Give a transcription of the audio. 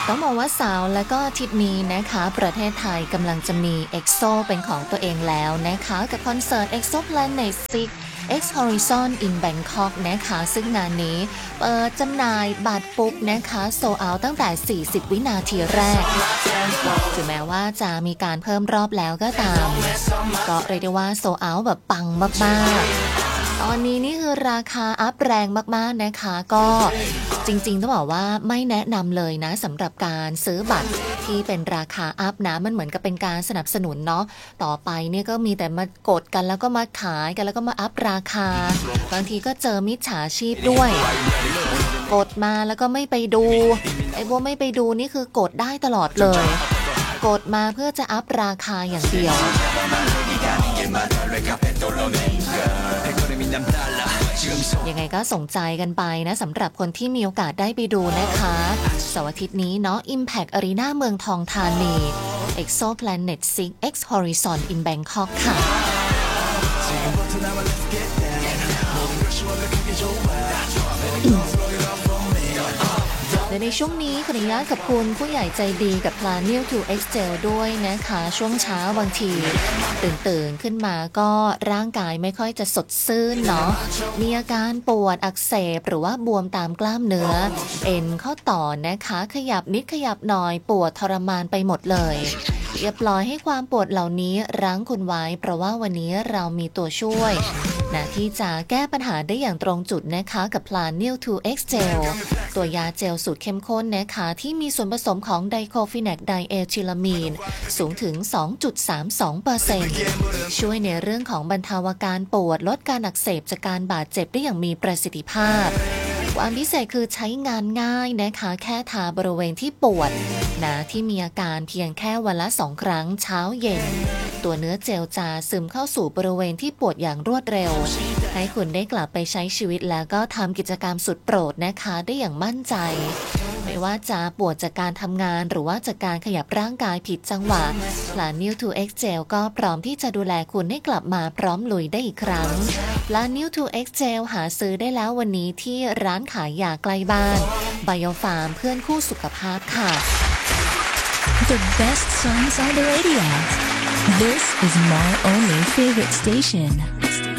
ต้องบอกว่าเสาร์และก็อาทิตย์นี้นะคะประเทศไทยกำลังจะมี EXO เป็นของตัวเองแล้วนะคะกับคอนเสิร์ต EXO Planet 6 X Horizon in Bangkok นะคะซึ่งงานนี้เปิดจำหน่ายบัตรปุ๊บนะคะโซลด์เอาท์ตั้งแต่40วินาทีแรกถึงแม้ว่าจะมีการเพิ่มรอบแล้วก็ตามก็เรียกได้ว่าโซลด์เอาท์แบบปังมากๆตอนนี้นี่คือราคาอัพแรงมากๆนะคะก็จริงๆต้องบอกว่าไม่แนะนำเลยนะสำหรับการซื้อบัตรที่เป็นราคาอัพนะมันเหมือนกับเป็นการสนับสนุนเนาะต่อไปเนี่ยก็มีแต่มากดกันแล้วก็มาขายกันแล้วก็มาอัพราคาบางทีก็เจอมิจฉาชีพด้วยกดมาแล้วก็ไม่ไปดูไอ้พวกไม่ไปดูนี่คือกดได้ตลอดเลยกดมาเพื่อจะอัพราคาอย่างเดียวยังไงก็ส่งใจกันไปนะสำหรับคนที่มีโอกาสได้ไปดูนะคะเสาร์อาทิตย์นี้เนาะ Impact Arena เมืองทองธานี EXO Planet 6 X Horizon in Bangkok ค่ะและในช่วงนี้ขออนุญาตกับคุณผู้ใหญ่ใจดีกับ Planil 2 X Gel ด้วยนะคะช่วงเช้าบางทีตื่นขึ้นมาก็ร่างกายไม่ค่อยจะสดชื่นเนาะมีอาการปวดอักเสบหรือว่าบวมตามกล้ามเนื้อเอ็นข้อต่อนะคะขยับนิดขยับหน่อยปวดทรมานไปหมดเลยอย่าปล่อยให้ความปวดเหล่านี้รั้งคุณไว้เพราะว่าวันนี้เรามีตัวช่วยนะที่จะแก้ปัญหาได้อย่างตรงจุดนะคะกับ Planil 2 X Gel ตัวยาเจลสูตรเข้มข้นนะคะที่มีส่วนผสมของไดโคฟิแนกไดเอทิลามีนสูงถึง 2.32% ช่วยในเรื่องของบรรเทาอาการปวดลดการอักเสบจากการบาดเจ็บได้อย่างมีประสิทธิภาพความพิเศษคือใช้งานง่ายนะคะแค่ทาบริเวณที่ปวดนะที่มีอาการเพียงแค่วันละ2ครั้งเช้าเย็นตัวเนื้อเจลจะซึมเข้าสู่บริเวณที่ปวดอย่างรวดเร็วให้คุณได้กลับไปใช้ชีวิตแล้วก็ทำกิจกรรมสุดโปรดนะคะได้อย่างมั่นใจไม่ว่าจะปวดจากการทำงานหรือว่าจากการขยับร่างกายผิดจังหวะ Planil 2 X Gel ก็พร้อมที่จะดูแลคุณให้กลับมาพร้อมลุยได้อีกครั้ง Planil 2 X Gel หาซื้อได้แล้ววันนี้ที่ร้านขายยาใกล้บ้าน Biofarm เพื่อนคู่สุขภาพค่ะ The best songs on the radio. This is my only favorite station.